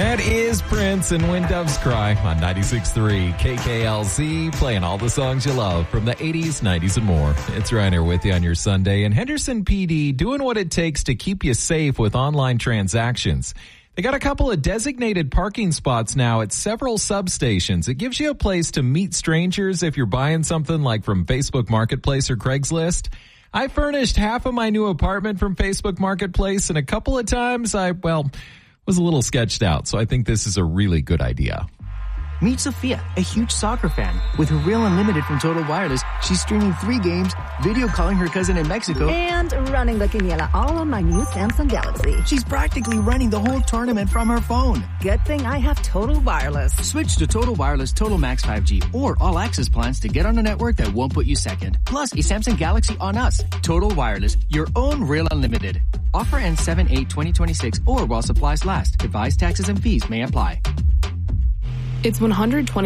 That is Prince and When Doves Cry on 96.3 KKLZ, playing all the songs you love from the 80s, 90s, and more. It's Ryan here with you on your Sunday, and Henderson PD doing what it takes to keep you safe with online transactions. They got a couple of designated parking spots now at several substations. It gives you a place to meet strangers if you're buying something like from Facebook Marketplace or Craigslist. I furnished half of my new apartment from Facebook Marketplace, and a couple of times I was a little sketched out, so I think this is a really good idea. Meet Sophia, a huge soccer fan. With her Real Unlimited from Total Wireless, she's streaming 3 games, video calling her cousin in Mexico, and running the quiniela all on my new Samsung Galaxy. She's practically running the whole tournament from her phone. Good thing I have Total Wireless. Switch to Total Wireless Total Max 5G or All Access plans to get on a network that won't put you second. Plus, a Samsung Galaxy on us. Total Wireless, your own Real Unlimited. Offer ends 7/8/2026 or while supplies last. Device taxes and fees may apply. It's 120